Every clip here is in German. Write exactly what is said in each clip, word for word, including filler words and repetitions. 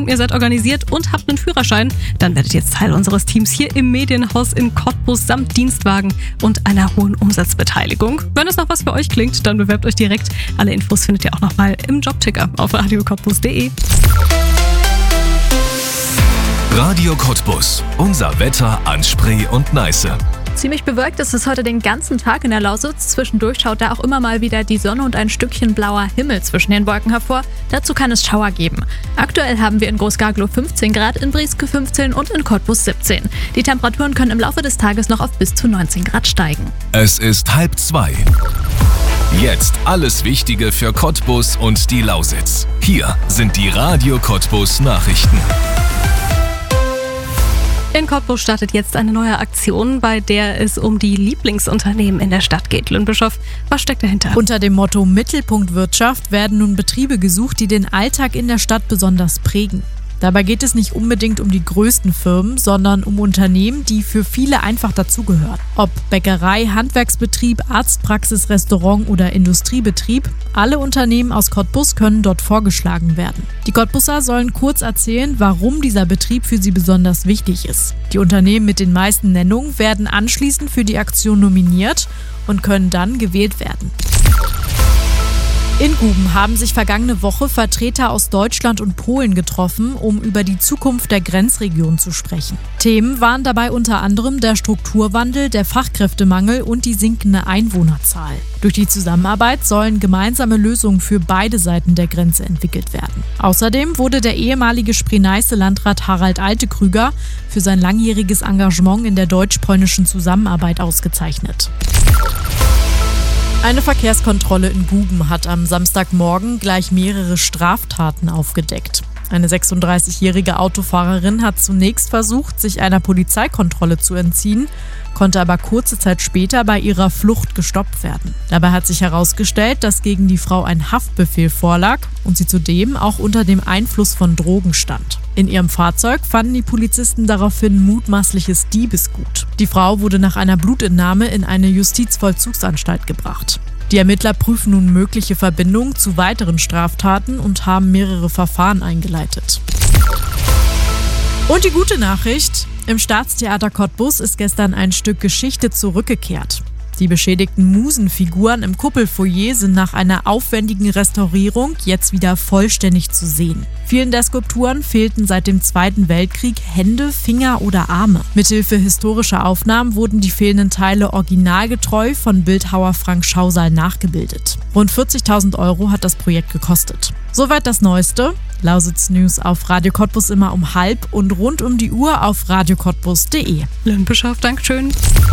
Angenommen, ihr seid organisiert und habt einen Führerschein, dann werdet ihr jetzt Teil unseres Teams hier im Medienhaus in Cottbus samt Dienstwagen und einer hohen Umsatzbeteiligung. Wenn es noch was für euch klingt, dann bewerbt euch direkt. Alle Infos findet ihr auch nochmal im Jobticker auf radio cottbus punkt de. Radio Cottbus. Unser Wetter an Spree und Neiße. Ziemlich bewölkt ist es heute den ganzen Tag in der Lausitz. Zwischendurch schaut da auch immer mal wieder die Sonne und ein Stückchen blauer Himmel zwischen den Wolken hervor. Dazu kann es Schauer geben. Aktuell haben wir in Groß-Garglow fünfzehn Grad, in Brieske fünfzehn und in Cottbus siebzehn. Die Temperaturen können im Laufe des Tages noch auf bis zu neunzehn Grad steigen. Es ist halb zwei. Jetzt alles Wichtige für Cottbus und die Lausitz. Hier sind die Radio Cottbus Nachrichten. In Cottbus startet jetzt eine neue Aktion, bei der es um die Lieblingsunternehmen in der Stadt geht. Lynn Bischoff, was steckt dahinter? Unter dem Motto Mittelpunkt Wirtschaft werden nun Betriebe gesucht, die den Alltag in der Stadt besonders prägen. Dabei geht es nicht unbedingt um die größten Firmen, sondern um Unternehmen, die für viele einfach dazugehören. Ob Bäckerei, Handwerksbetrieb, Arztpraxis, Restaurant oder Industriebetrieb, alle Unternehmen aus Cottbus können dort vorgeschlagen werden. Die Cottbusser sollen kurz erzählen, warum dieser Betrieb für sie besonders wichtig ist. Die Unternehmen mit den meisten Nennungen werden anschließend für die Aktion nominiert und können dann gewählt werden. In Guben haben sich vergangene Woche Vertreter aus Deutschland und Polen getroffen, um über die Zukunft der Grenzregion zu sprechen. Themen waren dabei unter anderem der Strukturwandel, der Fachkräftemangel und die sinkende Einwohnerzahl. Durch die Zusammenarbeit sollen gemeinsame Lösungen für beide Seiten der Grenze entwickelt werden. Außerdem wurde der ehemalige Spree-Neiße-Landrat Harald Altekrüger für sein langjähriges Engagement in der deutsch-polnischen Zusammenarbeit ausgezeichnet. Eine Verkehrskontrolle in Guben hat am Samstagmorgen gleich mehrere Straftaten aufgedeckt. Eine sechsunddreißigjährige Autofahrerin hat zunächst versucht, sich einer Polizeikontrolle zu entziehen, konnte aber kurze Zeit später bei ihrer Flucht gestoppt werden. Dabei hat sich herausgestellt, dass gegen die Frau ein Haftbefehl vorlag und sie zudem auch unter dem Einfluss von Drogen stand. In ihrem Fahrzeug fanden die Polizisten daraufhin mutmaßliches Diebesgut. Die Frau wurde nach einer Blutentnahme in eine Justizvollzugsanstalt gebracht. Die Ermittler prüfen nun mögliche Verbindungen zu weiteren Straftaten und haben mehrere Verfahren eingeleitet. Und die gute Nachricht: Im Staatstheater Cottbus ist gestern ein Stück Geschichte zurückgekehrt. Die beschädigten Musenfiguren im Kuppelfoyer sind nach einer aufwendigen Restaurierung jetzt wieder vollständig zu sehen. Vielen der Skulpturen fehlten seit dem Zweiten Weltkrieg Hände, Finger oder Arme. Mithilfe historischer Aufnahmen wurden die fehlenden Teile originalgetreu von Bildhauer Frank Schausal nachgebildet. Rund vierzigtausend Euro hat das Projekt gekostet. Soweit das Neueste. Lausitz News auf Radio Cottbus immer um halb und rund um die Uhr auf radio cottbus punkt de. Lynn Bischoff, Dankeschön.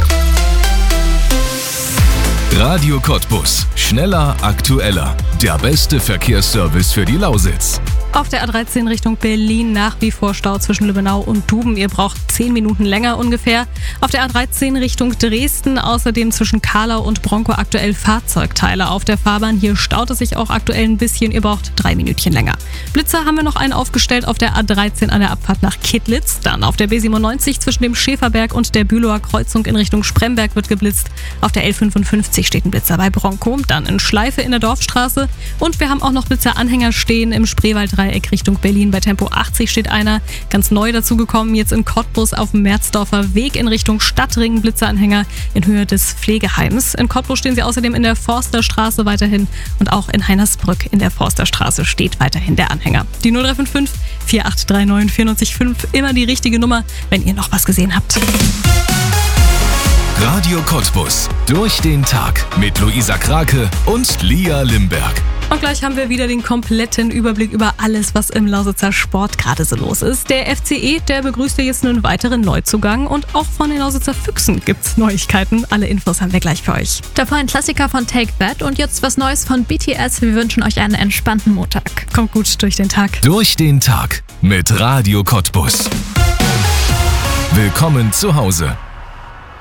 Radio Cottbus. Schneller, aktueller. Der beste Verkehrsservice für die Lausitz. Auf der A dreizehn Richtung Berlin nach wie vor Stau zwischen Lübbenau und Duben. Ihr braucht zehn Minuten länger ungefähr. Auf der A dreizehn Richtung Dresden außerdem zwischen Kahlau und Bronkow aktuell Fahrzeugteile auf der Fahrbahn. Hier staut es sich auch aktuell ein bisschen. Ihr braucht drei Minütchen länger. Blitzer haben wir noch einen aufgestellt auf der A dreizehn an der Abfahrt nach Kittlitz. Dann auf der B siebenundneunzig zwischen dem Schäferberg und der Bülower Kreuzung in Richtung Spremberg wird geblitzt. Auf der L fünfundfünfzig steht ein Blitzer bei Bronkow. Dann in Schleife in der Dorfstraße. Und wir haben auch noch Blitzeranhänger stehen im Spreewald Richtung Berlin. Bei Tempo achtzig steht einer. Ganz neu dazugekommen, jetzt in Cottbus auf dem Merzdorfer Weg in Richtung Stadtring. Blitzeranhänger in Höhe des Pflegeheims. In Cottbus stehen sie außerdem in der Forsterstraße weiterhin. Und auch in Heinersbrück in der Forsterstraße steht weiterhin der Anhänger. Die null drei fünf fünf, vier acht drei neun, vier null fünf, immer die richtige Nummer, wenn ihr noch was gesehen habt. Radio Cottbus. Durch den Tag mit Luisa Krake und Lia Limberg. Und gleich haben wir wieder den kompletten Überblick über alles, was im Lausitzer Sport gerade so los ist. Der F C E, der begrüßt ja jetzt einen weiteren Neuzugang und auch von den Lausitzer Füchsen gibt's Neuigkeiten. Alle Infos haben wir gleich für euch. Davor ein Klassiker von Take That und jetzt was Neues von B T S. Wir wünschen euch einen entspannten Montag. Kommt gut durch den Tag. Durch den Tag mit Radio Cottbus. Willkommen zu Hause.